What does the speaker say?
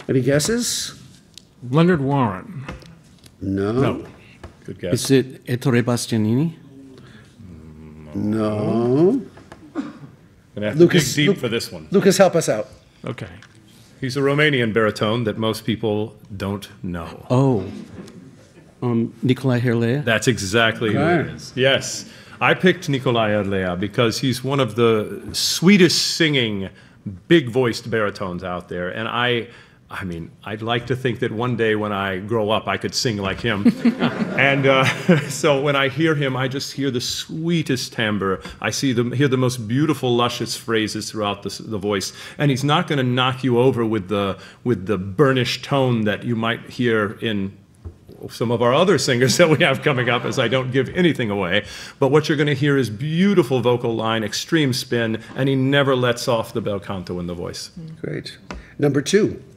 Any guesses? Leonard Warren. No. No. Good guess. Is it Ettore Bastianini? No. Gonna have to Lucas- dig deep Lu- for this one. Lucas, help us out. Okay. He's a Romanian baritone that most people don't know. Oh. Nicolae Herlea? That's exactly who it Okay. is. Yes. I picked Nicolae Erlea because he's one of the sweetest singing, big-voiced baritones out there. And I mean, I'd like to think that one day when I grow up, I could sing like him. And so when I hear him, I just hear the sweetest timbre. I hear the most beautiful, luscious phrases throughout the voice. And he's not going to knock you over with the burnished tone that you might hear in some of our other singers that we have coming up, as I don't give anything away. But what you're going to hear is beautiful vocal line, extreme spin, and he never lets off the bel canto in the voice. Great. Number 2.